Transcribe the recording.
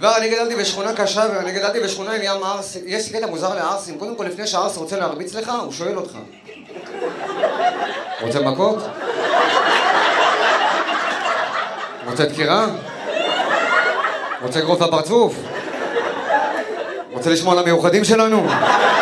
ואני גדלתי בשכונה קשה, ואני גדלתי בשכונה עם ים ערס. יש קטע מוזר לערסים. קודם כל, לפני שהערס רוצה להרביץ לך, הוא שואל אותך. רוצה מכות? רוצה דקירה? רוצה גרוף לפרצוף? רוצה לשמוע על המיוחדים שלנו?